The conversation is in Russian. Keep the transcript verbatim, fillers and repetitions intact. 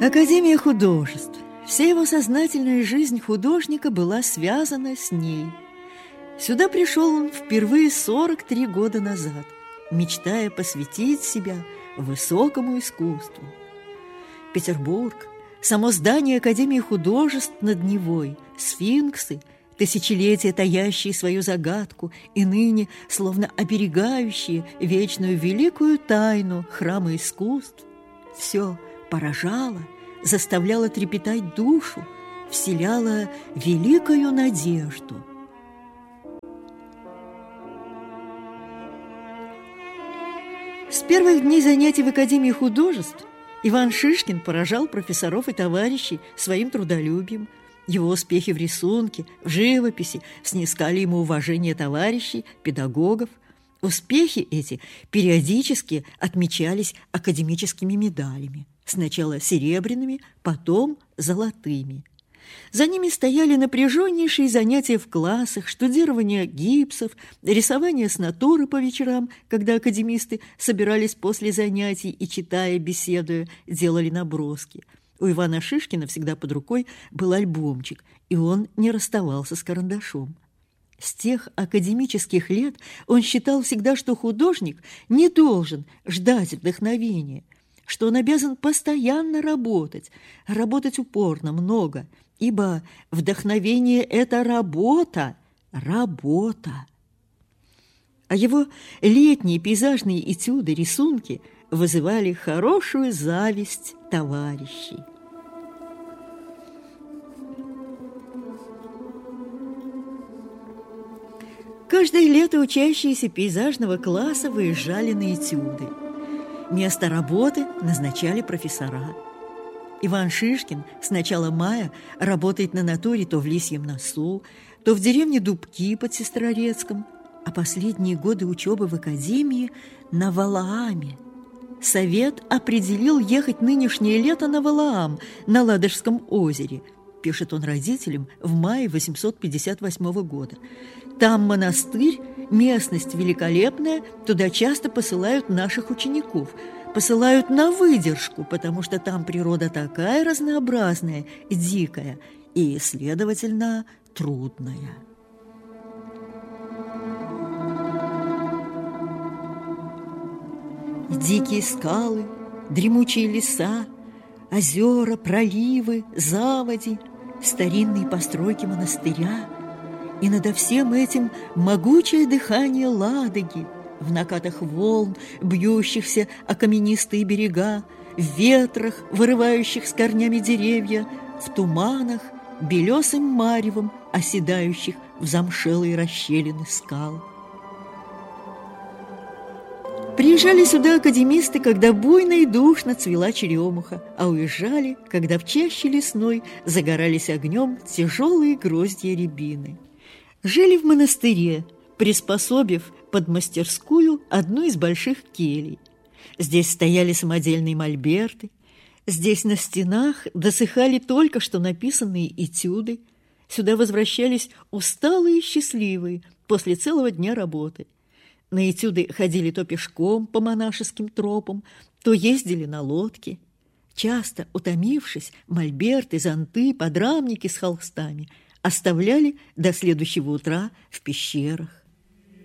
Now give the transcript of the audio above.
Академия художеств. Вся его сознательная жизнь художника была связана с ней. Сюда пришел он впервые сорок три года назад, мечтая посвятить себя высокому искусству. Петербург, само здание Академии художеств над Невой, сфинксы, тысячелетия таящие свою загадку и ныне словно оберегающие вечную великую тайну храма искусств, все поражало, заставляло трепетать душу, вселяло великую надежду. С первых дней занятий в Академии художеств Иван Шишкин поражал профессоров и товарищей своим трудолюбием. Его успехи в рисунке, в живописи снискали ему уважение товарищей, педагогов. Успехи эти периодически отмечались академическими медалями, сначала серебряными, потом золотыми. За ними стояли напряженнейшие занятия в классах, штудирование гипсов, рисование с натуры по вечерам, когда академисты собирались после занятий и, читая, беседуя, делали наброски. У Ивана Шишкина всегда под рукой был альбомчик, и он не расставался с карандашом. С тех академических лет он считал всегда, что художник не должен ждать вдохновения, что он обязан постоянно работать, работать упорно, много, ибо вдохновение – это работа, работа. А его летние пейзажные этюды, рисунки вызывали хорошую зависть товарищей. Каждое лето учащиеся пейзажного класса выезжали на этюды. Место работы назначали профессора. Иван Шишкин с начала мая работает на натуре то в Лисьем носу, то в деревне Дубки под Сестрорецком, а последние годы учебы в академии на Валааме. Совет определил ехать нынешнее лето на Валаам, на Ладожском озере, пишет он родителям в мае восемьсот пятьдесят восьмого года. Там монастырь, местность великолепная, туда часто посылают наших учеников. Посылают на выдержку, потому что там природа такая разнообразная, дикая и, следовательно, трудная. Дикие скалы, дремучие леса, озера, проливы, заводи, старинные постройки монастыря. И надо всем этим могучее дыхание Ладоги, в накатах волн, бьющихся о каменистые берега, в ветрах, вырывающих с корнями деревья, в туманах, белесым маревом, оседающих в замшелые расщелины скал. Приезжали сюда академисты, когда буйно и душно цвела черемуха, а уезжали, когда в чаще лесной загорались огнем тяжелые гроздья рябины. Жили в монастыре, приспособив под мастерскую одну из больших келей. Здесь стояли самодельные мольберты, здесь на стенах досыхали только что написанные этюды. Сюда возвращались усталые и счастливые после целого дня работы. На этюды ходили то пешком по монашеским тропам, то ездили на лодке. Часто, утомившись, мольберты, зонты, подрамники с холстами оставляли до следующего утра в пещерах.